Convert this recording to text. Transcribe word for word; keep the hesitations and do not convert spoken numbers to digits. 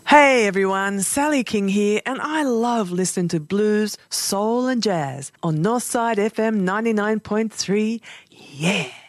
Hey everyone, Sally King here, and I love listening to blues, soul, and jazz on Northside F M ninety-nine point three. Yeah!